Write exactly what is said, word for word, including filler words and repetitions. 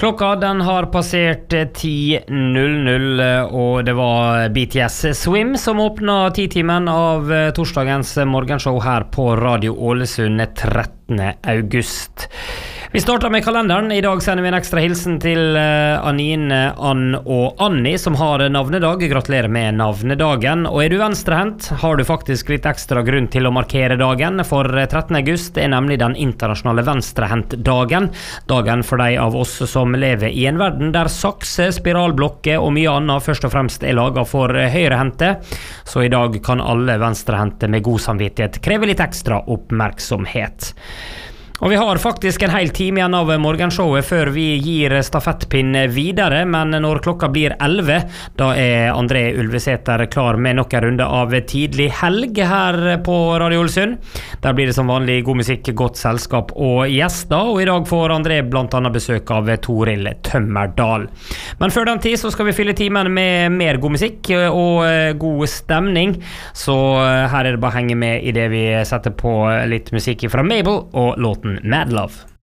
Klokka den har passert ti null null, og det var B T S Swim som åpnet titimen av torsdagens morgenshow her på Radio Ålesund trettende august. Vi starter med kalenderen. I dag sender vi en ekstra hilsen til Anine, Ann og Annie som har navnedag. Gratulerer med navnedagen. Og er du venstrehendt, har du faktisk litt ekstra grunn til å markere dagen, for trettende august er nemlig den internasjonale venstrehendt-dagen. Dagen for de av oss som lever i en verden der sakse, spiralblokker og mye annet først og fremst er laget for høyrehendte. Så i dag kan alle venstrehendte med god samvittighet kreve litt ekstra oppmerksomhet. Og vi har faktisk en hel time igjen av morgenshowet før vi gir stafettpinn videre, men når klokka blir elleve, da er André Ulveseter klar med nok en runde av tidlig helg her på Radio Ålesund. Der blir det som vanlig god musikk, godt selskap og gjester, og i dag får André blant annet besøk av Toril Tømmerdal. Men før den tid så skal vi fylle timen med mer god musikk og god stemning, så her er det bare å henge med i det vi setter på litt musikk fra Mabel og låten Mad Love.